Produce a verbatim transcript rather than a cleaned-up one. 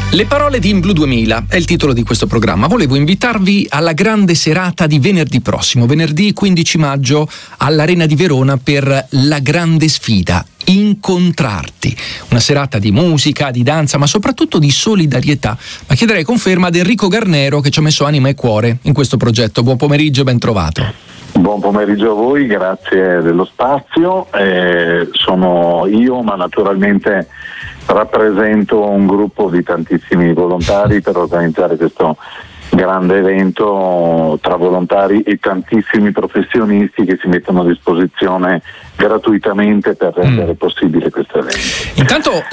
Le parole di In Blu duemila è il titolo di questo programma. Volevo invitarvi alla grande serata di venerdì prossimo, venerdì quindici maggio all'Arena di Verona per la grande sfida, Incontrarti. Una serata di musica, di danza, ma soprattutto di solidarietà. Ma chiederei conferma ad Enrico Garnero che ci ha messo anima e cuore in questo progetto. Buon pomeriggio e ben trovato. Buon pomeriggio a voi, grazie dello spazio. Eh, sono io, ma naturalmente rappresento un gruppo di tantissimi volontari per organizzare questo grande evento tra volontari e tantissimi professionisti che si mettono a disposizione gratuitamente per rendere mm. possibile questo evento. Intanto